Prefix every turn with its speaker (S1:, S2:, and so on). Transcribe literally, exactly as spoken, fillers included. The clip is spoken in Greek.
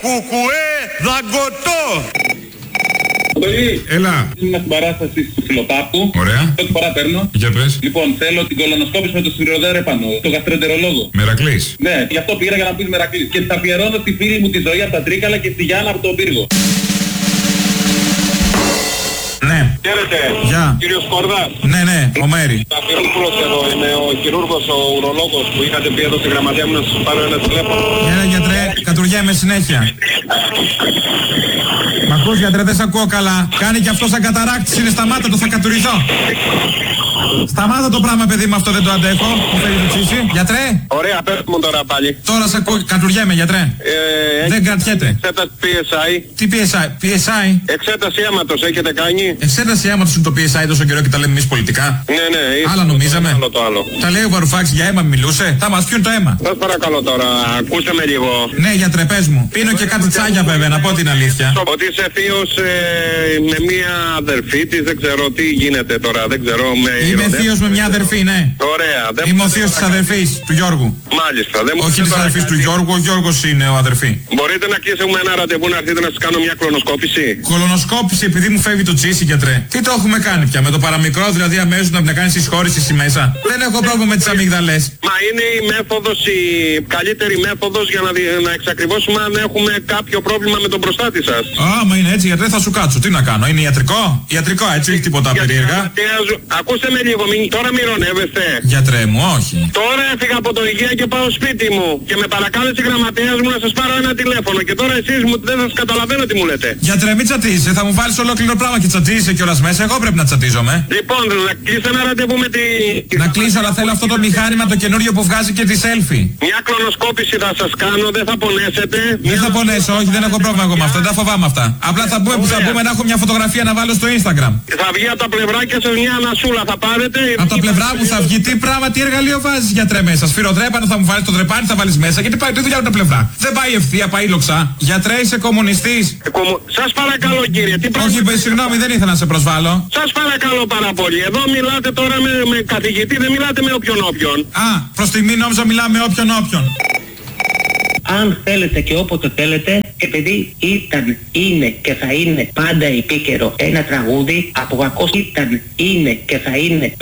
S1: κουκουέ δαγκωτό.
S2: Έλα.
S3: Ήμουν στην παράσταση του Φιλοπάπου.
S2: Ωραία.
S3: Πρώτη φορά παίρνω.
S2: Για πες.
S3: Λοιπόν, θέλω την κολονοσκόπηση με το σφυροδέρε πάνω. Το γαστρεντερολόγο.
S2: Μερακλής.
S3: Ναι, γι' αυτό πήρα για να πεις Μερακλής. Και θα αφιερώνω στη φίλη μου τη Ζωή από τα Τρίκαλα και στη Γιάννα από τον Πύργο.
S2: Ναι.
S4: Χαίρετε.
S2: Γεια.
S4: Κύριος Σκόρδας.
S2: Ναι, ναι, ο Μέρη.
S4: Ταφιρόπουλος εδώ, είμαι ο χειρούργος, ο ουρολόγος που είχατε πει εδώ στη γραμματεία μου να σας πάρω ένα τηλέφωνο.
S2: Έλα γιατρέ, κατουργέμαι συνέχεια. Μ' ακούς γιατρέ, δεν σ' ακούω καλά. Κάνει κι αυτό σαν καταράκτης, είναι σταμάτα το, θα κατουριθώ. Σταμάτα το πράγμα παιδί μου, αυτό δεν το αντέχω. Μου φέρει το τσίσι. Γιατρέ.
S4: Ωραία, πες μου τώρα πάλι.
S2: Τώρα σ' ακούω, κατουργέμαι γιατρέ.
S4: Ε,
S2: Δεν κρατιέται.
S4: Εξέταση πι ες άι.
S2: Τι πι ες άι, πι ες άι.
S4: Εξέταση αίματος έχετε κάνει.
S2: Εξέταση αίματος είναι το πι ες άι τόσο καιρό και τα λέμε εμείς πολιτικά.
S4: Ναι, ναι.
S2: Άλλα νομίζαμε.
S4: Άλλο το άλλο.
S2: Τα λέει ο Βαρουφάκης για αίμα μιλούσε. Θα μας πιούν το αίμα.
S4: Σας παρακαλώ τώρα, ακούστε με λίγο.
S2: Ναι γιατρέ, πες μου. Πίνω και κάτι τσάγια βέβαια, να πω την αλήθεια.
S4: Ότι είσαι θείος ε, με μία αδερφή της, δεν ξέρω τι γίνεται τώρα, δεν ξέρω. Με
S2: Είμαι
S4: ηρωνεύει.
S2: θείος με μια αδερφή, ναι.
S4: Ωραία. Δεν
S2: Είμαι ο
S4: μου
S2: θείος της αδερφής του Γιώργου.
S4: Μάλιστα. Δεν μου
S2: Όχι
S4: πείτε
S2: της
S4: τώρα
S2: αδερφής του
S4: κάτι.
S2: Γιώργου, ο Γιώργος είναι ο αδερφή.
S4: Μπορείτε να κλείσουμε ένα ραντεβού να έρθετε να σας κάνω μια κλωνοσκόπηση.
S2: Κολονοσκόπηση επειδή μου φεύγει το τσίσι γιατρέ. Τι το έχουμε κάνει πια, με το παραμικρό δηλαδή αμέσως να κάνεις συσχώρηση εσύ μέσα. Δεν έχω πρόβλημα με τις αμυγδαλές.
S4: Μα είναι η μέθοδος, η καλύτερη μέθοδος για να, δι... να εξακριβώσουμε αν έχουμε κάποιο πρόβλημα με τον προστάτη σας.
S2: Άμα είναι έτσι γιατρέ θα σου κάτσω. Τι να κάνω, είναι ιατρικό. Ιατρικό έτσι, όχι τίποτα
S4: Γιατί
S2: περίεργα.
S4: γραμματέας- Ακούστε με λίγο, μην... τώρα μη ρωνεύεστε.
S2: Γιατρέ μου, όχι.
S4: Τώρα έφυγα από το υγεία και πάω σπίτι μου και με παρακάλεσε η γραμματέας μου να σας πάρω ένα τηλέφωνο και τώρα εσείς μου δεν σας καταλαβαίνω τι μου λέτε.
S2: Γιατρέ μην τσατίζεσαι, θα μου βάλεις ολόκληρο πράγμα και τσατίζεσαι κιόλας μέσα. Εγώ πρέπει να τσατίζομαι.
S4: Λοιπόν, να κλείσω ένα ραντεβού με τη...
S2: Να κλείσω, αλλά θέλω αυτό το μηχάνημα το καινούριο που βγάζει και τη selfie.
S4: Μια κλωνοσκόπηση θα σας κάνω, δεν θα πονέσετε.
S2: Δεν θα πονέσω, όχι, δεν έχω πρόβλημα εγώ με αυτά, δεν τα φοβάμαι αυτά. Απλά θα πούμε που θα πούμε να έχω μια φωτογραφία να βάλω στο Instagram.
S4: Θα βγει από τα πλευράκια σας μια ανασούλα, θα πάρετε.
S2: Από τα πλευρά μου θα βγει τι πράγμα, τι εργαλείο βάζεις γιατρέ μέσα. Σφυροδρέπανο θα μου βάλεις, το δρεπάνι θα βάλεις μέσα. Γιατί πάει τη δουλειά από τα πλευρά. Δεν πάει ευθεία, πάει λοξά. Γιατρέ είσαι κομμουνιστής.
S4: Ε, κομμου... Σας παρακαλώ κύριε, τι πράγμα...
S2: Όχι, παι- συγγνώμη, δεν ήθελα να σε προσβάλλω.
S4: Σας παρακαλώ πάρα πολύ. Εδώ μιλάτε τώρα με, με καθηγητή, δεν μιλάτε με όποιον όποιον.
S2: Α, προς τιμή νόμιζα μιλάμε με όποιον όποιον.
S5: Αν θέλετε και όποτε θέλετε, επειδή ήταν, είναι και θα είναι πάντα επίκαιρο ένα τραγούδι από κακός ήταν, είναι και θα είναι